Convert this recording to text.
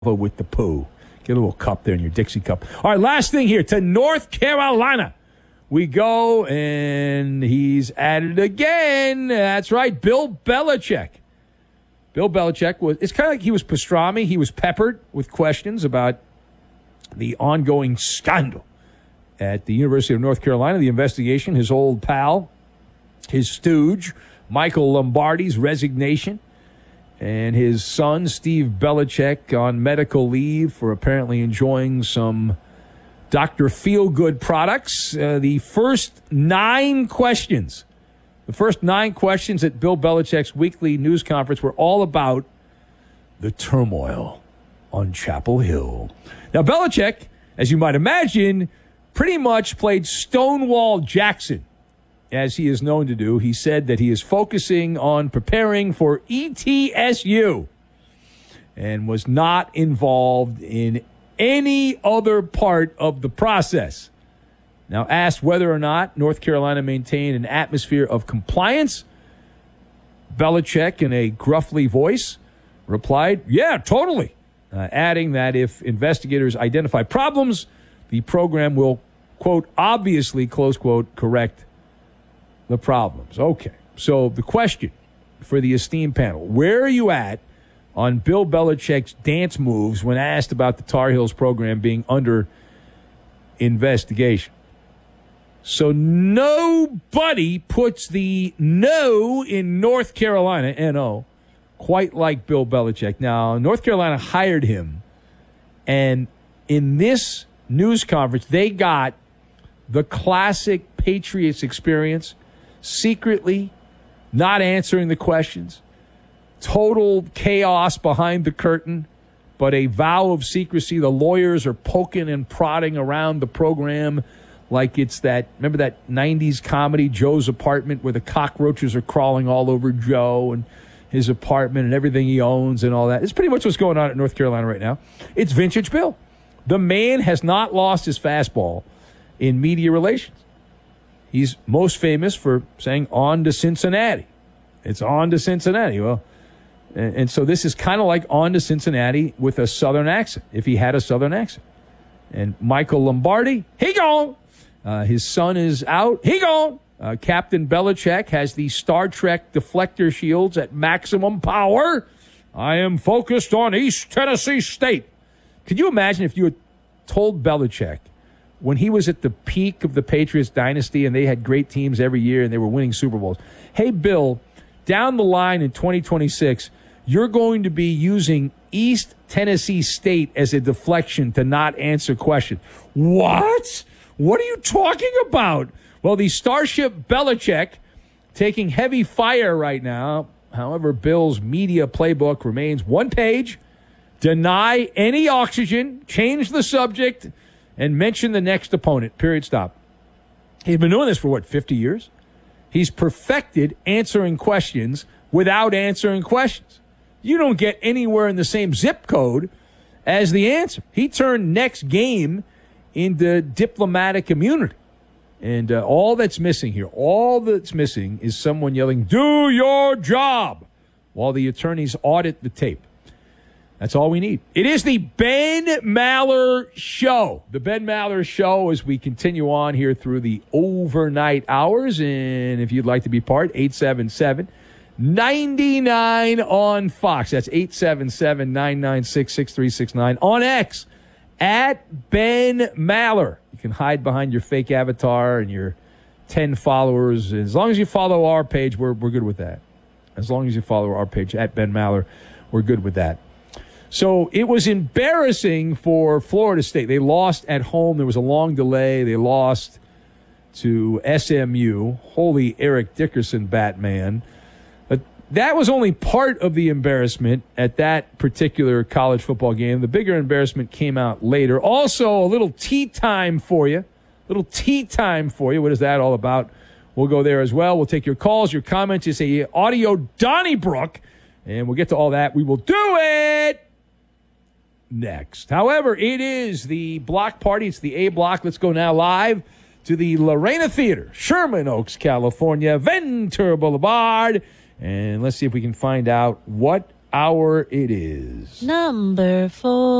with the poo. Get a little cup there in your Dixie cup. All right, last thing here. To North Carolina we go, and he's at it again. That's right, Bill Belichick. Bill Belichick it's kind of like he was pastrami. He was peppered with questions about the ongoing scandal at the University of North Carolina, the investigation, his old pal, his stooge, Michael Lombardi's resignation, and his son, Steve Belichick, on medical leave for apparently enjoying some Dr. Feelgood products. The first 9 questions at Bill Belichick's weekly news conference were all about the turmoil on Chapel Hill. Now, Belichick, as you might imagine, pretty much played Stonewall Jackson, as he is known to do. He said that he is focusing on preparing for ETSU and was not involved in any other part of the process. Now, asked whether or not North Carolina maintained an atmosphere of compliance, Belichick, in a gruffly voice, replied, "Yeah, totally," adding that if investigators identify problems, the program will, quote, obviously, close quote, correct the problems. Okay, so the question for the esteemed panel, where are you at on Bill Belichick's dance moves when asked about the Tar Heels program being under investigation? So nobody puts the no in North Carolina, N-O, quite like Bill Belichick. Now, North Carolina hired him, and in this news conference, they got the classic Patriots experience, secretly not answering the questions, total chaos behind the curtain, but a vow of secrecy. The lawyers are poking and prodding around the program like it's that, remember that 90s comedy, Joe's Apartment, where the cockroaches are crawling all over Joe and his apartment and everything he owns and all that. It's pretty much what's going on at North Carolina right now. It's vintage Bill. The man has not lost his fastball in media relations. He's most famous for saying, "On to Cincinnati." It's on to Cincinnati. Well, and so this is kind of like on to Cincinnati with a Southern accent, if he had a Southern accent. And Michael Lombardi, he gone. His son is out. He gone. Captain Belichick has the Star Trek deflector shields at maximum power. I am focused on East Tennessee State. Could you imagine if you had told Belichick, when he was at the peak of the Patriots dynasty and they had great teams every year and they were winning Super Bowls, "Hey, Bill, down the line in 2026, you're going to be using East Tennessee State as a deflection to not answer questions." What? What are you talking about? Well, the Starship Belichick taking heavy fire right now. However, Bill's media playbook remains one page: deny any oxygen, change the subject, and mention the next opponent. Period. Stop. He's been doing this for, 50 years? He's perfected answering questions without answering questions. You don't get anywhere in the same zip code as the answer. He turned next game into diplomatic immunity. And all that's missing here, is someone yelling, "Do your job," while the attorneys audit the tape. That's all we need. It is the Ben Maller Show. The Ben Maller Show as we continue on here through the overnight hours. And if you'd like to be part, 877-99 on Fox. That's 877-996-6369 on X at Ben Maller. You can hide behind your fake avatar and your 10 followers. As long as you follow our page, we're good with that. As long as you follow our page at Ben Maller, we're good with that. So it was embarrassing for Florida State. They lost at home. There was a long delay. They lost to SMU. Holy Eric Dickerson, Batman. But that was only part of the embarrassment at that particular college football game. The bigger embarrassment came out later. Also, a little tea time for you. What is that all about? We'll go there as well. We'll take your calls, your comments. You say audio Donnybrook, and we'll get to all that. We will do it next. However, it is the block party. It's the A block. Let's go now live to the Lorena Theater, Sherman Oaks, California, Ventura Boulevard. And let's see if we can find out what hour it is. Number 4.